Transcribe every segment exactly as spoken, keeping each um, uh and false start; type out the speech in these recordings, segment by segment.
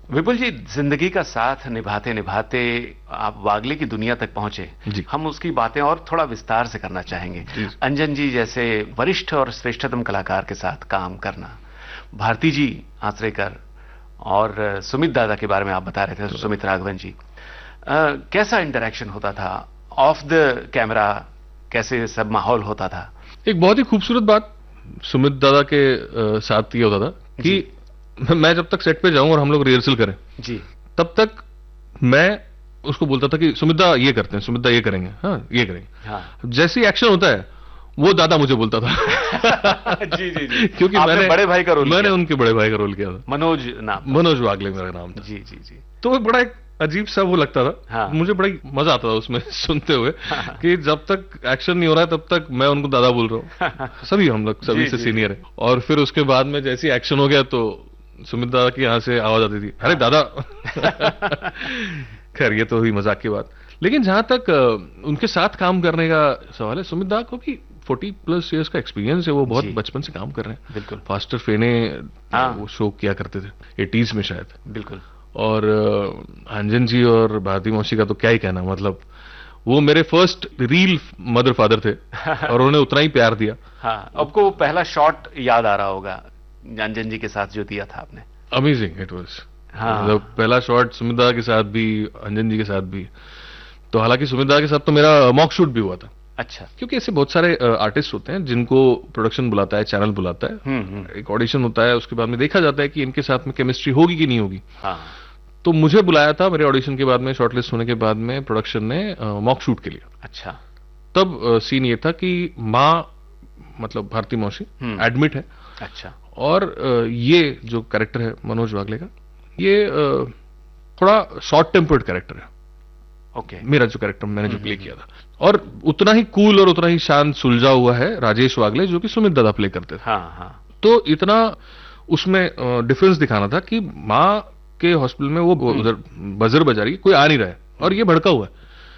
विपुल जी, जिंदगी का साथ निभाते निभाते आप वागले की दुनिया तक पहुंचे। हम उसकी बातें और थोड़ा विस्तार से करना चाहेंगे। अंजन जी जैसे वरिष्ठ और श्रेष्ठतम कलाकार के साथ काम करना, भारती जी आचरेकर और सुमित दादा के बारे में आप बता रहे थे, सुमित राघवन जी, आ, कैसा इंटरेक्शन होता था ऑफ द कैमरा, कैसे सब माहौल होता था? एक बहुत ही खूबसूरत बात सुमित दादा के आ, साथ ये होता था कि मैं जब तक सेट पे जाऊं और हम लोग रिहर्सल करें जी, तब तक मैं उसको बोलता था कि सुमित दा ये करते हैं, सुमित दा ये करेंगे, हाँ ये करेंगे। हाँ। जैसे ही एक्शन होता है वो दादा मुझे बोलता था। जी जी जी, क्योंकि मैंने बड़े भाई का रोल मैंने उनके बड़े भाई का रोल किया था। मनोज नाम, मनोज वागले मेरा नाम था। जी जी जी। तो वो बड़ा एक अजीब सा वो लगता था। हाँ। मुझे बड़ा मजा आता था उसमें सुनते हुए। हाँ। कि जब तक एक्शन नहीं हो रहा है तब तक मैं उनको दादा बोल रहा हूँ। सभी हम लोग सभी से सीनियर है। और फिर उसके बाद में जैसे एक्शन हो गया तो सुमित दादा की यहाँ से आवाज आती थी, अरे दादा। खैर ये तो हुई मजाक की बात। लेकिन जहां तक उनके साथ काम करने का सवाल है, सुमित दादा को भी चालीस प्लस इयर्स का एक्सपीरियंस है। वो बहुत बचपन से काम कर रहे हैं। बिल्कुल। फास्टर फेने वो शो किया करते थे एटीज में शायद। बिल्कुल। और अंजन जी और भारती मौसी का तो क्या ही कहना, मतलब वो मेरे फर्स्ट रील मदर फादर थे और उन्होंने उतना ही प्यार दिया। हाँ, आपको वो पहला शॉट याद आ रहा होगा अंजन जी के साथ जो दिया था आपने? Amazing it was. हाँ। मतलब पहला शॉट सुमित दादा के साथ भी, अंजन जी के साथ भी। तो हालांकि सुमित दादा के साथ तो मेरा मॉक शूट भी हुआ था। अच्छा। क्योंकि ऐसे बहुत सारे आर्टिस्ट होते हैं जिनको प्रोडक्शन बुलाता है, चैनल बुलाता है, एक ऑडिशन होता है, उसके बाद में देखा जाता है कि इनके साथ में केमिस्ट्री होगी कि नहीं होगी। हाँ। तो मुझे बुलाया था मेरे ऑडिशन के बाद में, शॉर्टलिस्ट होने के बाद में प्रोडक्शन ने मॉक शूट के लिए। अच्छा। तब सीन ये था कि माँ मतलब भारती मौसी एडमिट है। अच्छा। और ये जो कैरेक्टर है मनोज वागले का, ये थोड़ा शॉर्ट टेम्पर्ड कैरेक्टर है। ओके। मेरा जो कैरेक्टर मैंने जो प्ले किया था, और उतना ही कूल और उतना ही शांत सुलझा हुआ है राजेश वागले जो कि सुमित दादा प्ले करते थे। हाँ हाँ। तो इतना उसमें डिफरेंस दिखाना था कि माँ के हॉस्पिटल में वो उधर बजर बजा रही है, कोई आ नहीं रहा है और ये भड़का हुआ है,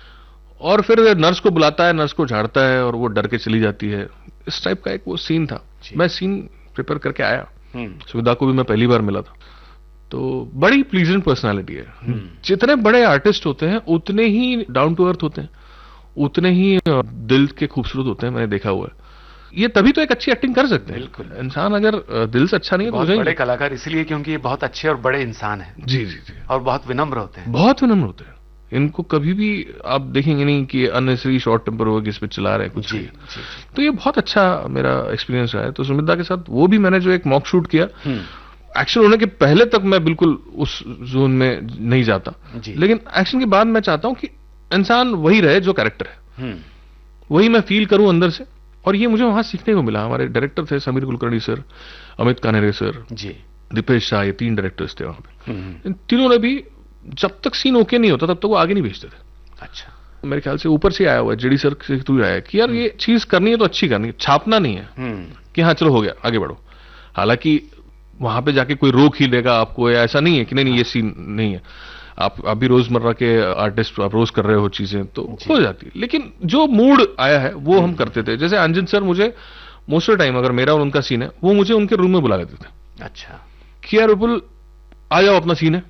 और फिर नर्स को बुलाता है, नर्स को झाड़ता है और वो डर के चली जाती है। इस टाइप का एक वो सीन था। मैं सीन प्रिपेयर करके आया, सुविधा को भी मैं पहली बार मिला था। तो बड़ी प्लीजेंट पर्सनालिटी है। जितने बड़े आर्टिस्ट होते हैं उतने ही डाउन टू अर्थ होते हैं, उतने ही दिल के खूबसूरत होते हैं, मैंने देखा हुआ है। ये तभी तो एक अच्छी एक्टिंग कर सकते हैं। बिल्कुल। इंसान अगर दिल से अच्छा नहीं है तो हो जाएंगे बड़े कलाकार, इसलिए क्योंकि ये बहुत अच्छे और बड़े इंसान हैं। जी जी जी। और बहुत विनम्र होते हैं। बहुत विनम्र होते हैं। इनको कभी भी आप देखेंगे नहीं कि अननेसेसरी शॉर्ट टेम्पर हो किस पे चला रहे हैं कुछ। जी, जी, जी। तो ये बहुत अच्छा मेरा एक्सपीरियंस रहा है। तो सुमित दा के साथ वो भी मैंने जो एक मॉक शूट किया, एक्शन होने के पहले तक मैं बिल्कुल उस जोन में नहीं जाता, लेकिन एक्शन के बाद मैं चाहता हूं कि इंसान वही रहे जो कैरेक्टर है, वही मैं फील करूं अंदर से। और ये मुझे वहां सीखने को मिला। हमारे डायरेक्टर थे समीर कुलकर्णी सर, अमित कानेरे सर, जी, दीपेश शाह, ये तीन डायरेक्टर्स थे वहां पे। इन तीनों ने भी जब तक सीन ओके नहीं होता तब तक वो आगे नहीं भेजते थे। अच्छा। मेरे ख्याल से ऊपर से आया हुआ है, जेडी सर से थ्रू आया कि यार ये चीज करनी है तो अच्छी करनी है, छापना नहीं है कि हाँ चलो हो गया आगे बढ़ो। हालांकि वहां पे जाके कोई रोक ही देगा आपको, या ऐसा नहीं है कि नहीं नहीं ये सीन नहीं है। आप अभी रोजमर्रा के आर्टिस्ट आप रोज कर रहे हो चीजें तो हो जाती है, लेकिन जो मूड आया है वो हम करते थे। जैसे अंजन सर मुझे मोस्ट ऑफ टाइम अगर मेरा और उनका सीन है, वो मुझे उनके रूम में बुला लेते थे। अच्छा। कि यार विपुल आ जाओ, अपना सीन है,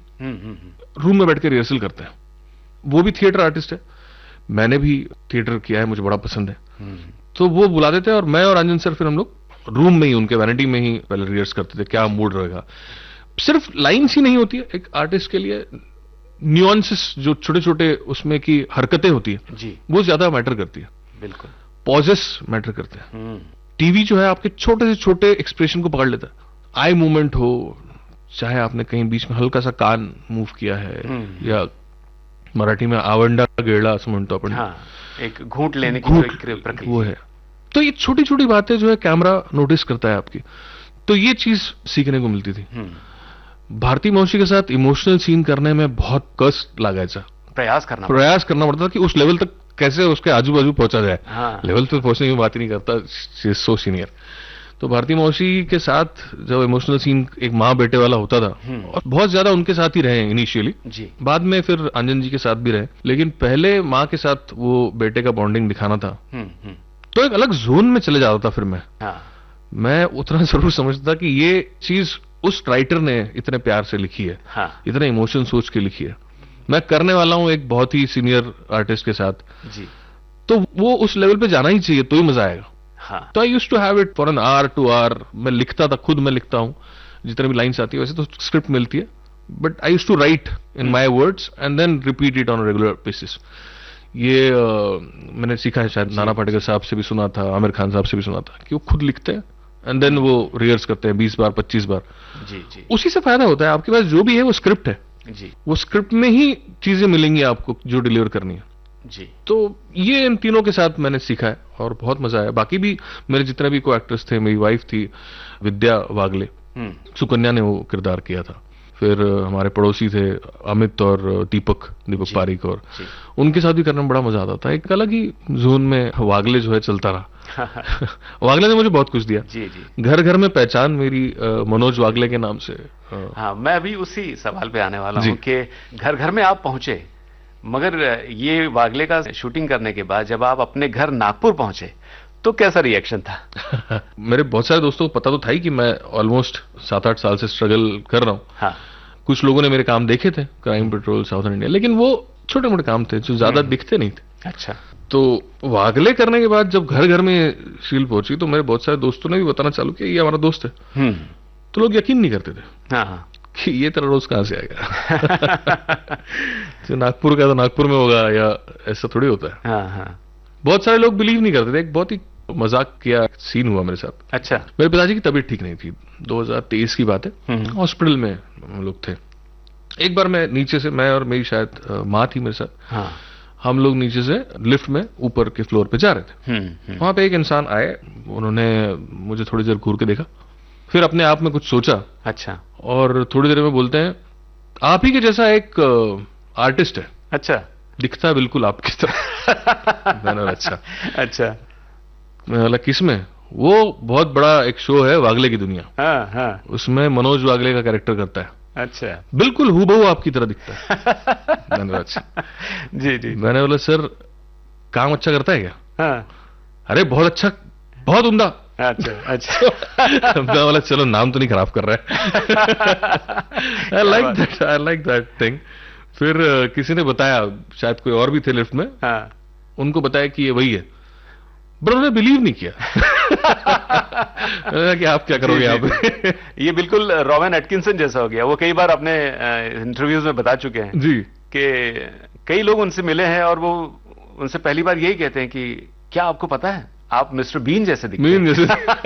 रूम में बैठ के रिहर्सल करते हैं। वो भी थिएटर आर्टिस्ट है, मैंने भी थिएटर किया है, मुझे बड़ा पसंद है। तो वो बुला देते हैं और मैं और अंजन सर फिर हम लोग रूम में ही उनके वैनिटी में ही पहले रिहर्स करते थे, क्या मूड रहेगा। सिर्फ लाइन्स ही नहीं होती है एक आर्टिस्ट के लिए, न्यूआंसेस जो छोटे छोटे उसमें की हरकतें होती है जी, वो ज्यादा मैटर करती है। बिल्कुल। पॉजेस मैटर करते हैं। टीवी जो है आपके छोटे से छोटे एक्सप्रेशन को पकड़ लेता है। आई मूवमेंट हो, चाहे आपने कहीं बीच में हल्का सा कान मूव किया है, या मराठी में आवंडा गेड़ा असं म्हणतो आपण, हाँ, एक घूंट लेने की प्रक्रिया वो है। तो ये छोटी छोटी बातें जो है कैमरा नोटिस करता है आपकी, तो ये चीज सीखने को मिलती थी। भारती मौसी के साथ इमोशनल सीन करने में बहुत कष्ट लगायचा, प्रयास करना प्रयास करना पड़ता था कि उस लेवल तक कैसे उसके आजू बाजू पहुंचा जाए। हाँ। लेवल तक पहुंचने की बात ही नहीं करता, सो सीनियर। तो भारती मौसी के साथ जब इमोशनल सीन एक माँ बेटे वाला होता था, और बहुत ज्यादा उनके साथ ही रहे इनिशियली, बाद में फिर अंजन जी के साथ भी रहे, लेकिन पहले माँ के साथ वो बेटे का बॉन्डिंग दिखाना था तो एक अलग जोन में चले जाता था। फिर मैं हाँ। मैं उतना जरूर समझता कि ये चीज उस राइटर ने इतने प्यार से लिखी है, हाँ। इतने इमोशन सोच के लिखी है। मैं करने वाला हूं एक बहुत ही सीनियर आर्टिस्ट के साथ जी, तो वो उस लेवल पे जाना ही चाहिए तो ही मजा आएगा। हाँ। तो I used to have it for an hour to our. मैं लिखता था, खुद मैं लिखता हूं, जितने भी लाइंस आती है वैसे तो स्क्रिप्ट मिलती है, but I used to right in my words and then repeat it on regular basis. ये uh, मैंने सीखा है, शायद नाना पाटेकर साहब से भी सुना था, आमिर खान साहब से भी सुना था कि वो खुद लिखते हैं एंड देन वो रिहर्स करते हैं बीस बार पच्चीस बार। जी जी। उसी से फायदा होता है। आपके पास जो भी है वो स्क्रिप्ट है जी, वो स्क्रिप्ट में ही चीजें मिलेंगी आपको जो डिलीवर करनी है जी। तो ये इन तीनों के साथ मैंने सीखा है और बहुत मजा आया। बाकी भी मेरे जितने भी को एक्टर्स थे, मेरी वाइफ थी विद्या वागले, सुकन्या ने वो किरदार किया था। फिर हमारे पड़ोसी थे अमित और दीपक दीपक पारिक, और उनके साथ भी करने में बड़ा मजा आता था। एक अलग ही जोन में वागले जो है चलता रहा। वागले ने मुझे बहुत कुछ दिया। जी जी। घर घर में पहचान मेरी मनोज वागले के नाम से। हाँ, मैं अभी उसी सवाल पे आने वाला हूँ कि घर घर में आप पहुंचे, मगर ये वागले का शूटिंग करने के बाद जब आप अपने घर नागपुर पहुंचे तो कैसा रिएक्शन था? मेरे बहुत सारे दोस्तों को पता तो था ही कि मैं ऑलमोस्ट सात आठ साल से स्ट्रगल कर रहा हूँ। हाँ। कुछ लोगों ने मेरे काम देखे थे, क्राइम पेट्रोल, साउथर्न इंडिया, लेकिन वो छोटे मोटे काम थे जो ज्यादा दिखते नहीं थे। अच्छा। तो वागले करने के बाद जब घर घर में शील पहुंची तो मेरे बहुत सारे दोस्तों ने भी बताना चालू किया ये हमारा दोस्त है। तो लोग यकीन नहीं करते थे। हाँ हाँ। कि ये तेरा रोज कहां से आएगा? तो नागपुर का तो नागपुर में होगा, या ऐसा थोड़ी होता है। हाँ हाँ। बहुत सारे लोग बिलीव नहीं करते थे। एक बहुत ही मजाक किया सीन हुआ मेरे साथ। अच्छा। मेरे पिताजी की तबीयत ठीक नहीं थी, दो हज़ार तेईस की बात है, हॉस्पिटल में हम लोग थे। एक बार मैं नीचे से, मैं और मेरी शायद माँ थी मेरे साथ, हाँ। हम लोग नीचे से लिफ्ट में ऊपर के फ्लोर पे जा रहे थे। वहां पे एक इंसान आए, उन्होंने मुझे थोड़ी देर घूर के देखा, फिर अपने आप में कुछ सोचा। अच्छा। और थोड़ी देर में बोलते हैं आप ही के जैसा एक आर्टिस्ट है। अच्छा। दिखता है बिल्कुल आपकी तरह। मैंने बोला अच्छा। अच्छा। मैं बोला किसमें? वो बहुत बड़ा एक शो है वागले की दुनिया। हाँ हाँ। उसमें मनोज वागले का कैरेक्टर करता है। अच्छा। बिल्कुल हूबहू आपकी तरह दिखता है। मैंने बोला अच्छा। जी जी। मैंने बोला सर काम अच्छा करता है क्या? हाँ। अरे बहुत अच्छा, बहुत उम्दा। अच्छा अच्छा। मैं बोला चलो नाम तो नहीं खराब कर रहा है। I like that, I like that thing. फिर किसी ने बताया, शायद कोई और भी थे लिफ्ट में, हाँ। उनको बताया कि ये वही है, बट उन्होंने बिलीव नहीं किया। कि आप क्या करोगे यहाँ पे? ये बिल्कुल रॉवेन एटकिंसन जैसा हो गया। वो कई बार अपने इंटरव्यूज में बता चुके हैं जी कि कई लोग उनसे मिले हैं और वो उनसे पहली बार यही कहते हैं कि क्या आपको पता है आप मिस्टर बीन जैसे दिखते हैं। बीन जैसे।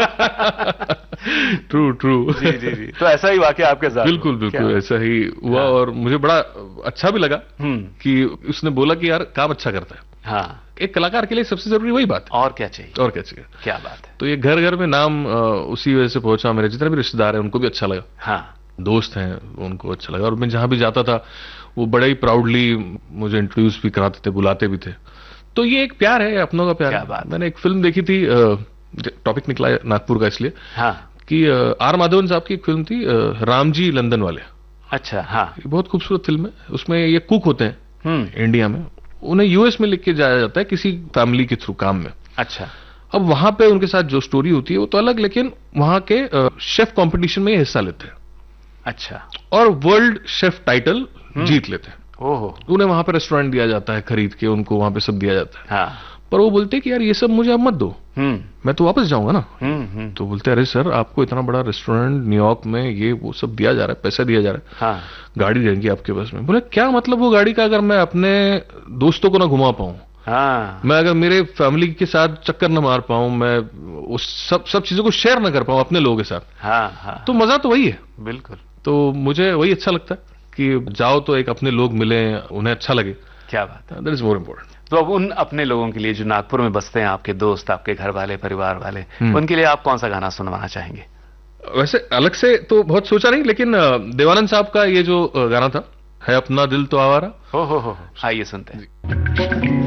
True true. जी जी जी। तो ऐसा ही वाकया आपके साथ? बिल्कुल बिल्कुल ऐसा ही हुआ। हाँ। और मुझे बड़ा अच्छा भी लगा कि उसने बोला कि यार काम अच्छा करता है। हाँ। एक कलाकार के लिए सबसे जरूरी वही बात। और क्या चाहिए? और क्या चाहिए? क्या बात है। तो ये घर घर में नाम उसी वजह से पहुंचा। मेरे जितने भी रिश्तेदार हैं उनको भी अच्छा लगा। हाँ। दोस्त हैं उनको अच्छा लगा। और मैं जहां भी जाता था वो बड़े ही प्राउडली मुझे इंट्रोड्यूस भी कराते थे, बुलाते भी थे। तो ये एक प्यार है, अपनों का प्यार। क्या बात। मैंने एक फिल्म देखी थी, टॉपिक निकला है नागपुर का इसलिए, हाँ, कि आर माधवन साहब की एक फिल्म थी रामजी लंदन वाले। अच्छा। हाँ। बहुत खूबसूरत फिल्म है। उसमें ये कुक होते हैं इंडिया में, उन्हें यूएस में लिख के जाया जाता है किसी फैमिली के थ्रू काम में। अच्छा। अब वहां पे उनके साथ जो स्टोरी होती है वो तो अलग, लेकिन वहां के शेफ कंपटीशन में हिस्सा लेते हैं। अच्छा। और वर्ल्ड शेफ टाइटल जीत लेते हैं। ओहो। उन्हें वहां पे रेस्टोरेंट दिया जाता है खरीद के, उनको वहां पे सब दिया जाता है। हाँ। पर वो बोलते हैं कि यार ये सब मुझे अब मत दो, मैं तो वापस जाऊंगा ना। तो बोलते हैं अरे सर आपको इतना बड़ा रेस्टोरेंट न्यूयॉर्क में ये वो सब दिया जा रहा है, पैसा दिया जा रहा है। हाँ। गाड़ी रहेंगी आपके पास में। बोले क्या मतलब वो गाड़ी का, अगर मैं अपने दोस्तों को ना घुमा पाऊं, हाँ। मैं अगर मेरे फैमिली के साथ चक्कर न मार पाऊं, मैं उस सब सब चीजों को शेयर न कर पाऊं अपने लोगों के साथ, हाँ, हाँ, तो मजा तो वही है। बिल्कुल। तो मुझे वही अच्छा लगता है कि जाओ तो एक अपने लोग मिले, उन्हें अच्छा लगे। क्या बात है। That is more important. तो अब उन अपने लोगों के लिए जो नागपुर में बसते हैं, आपके दोस्त, आपके घर वाले, परिवार वाले, उनके लिए आप कौन सा गाना सुनवाना चाहेंगे? वैसे अलग से तो बहुत सोचा नहीं, लेकिन देवानंद साहब का ये जो गाना था, है अपना दिल तो आवारा। हो हो हो, आइए सुनते हैं।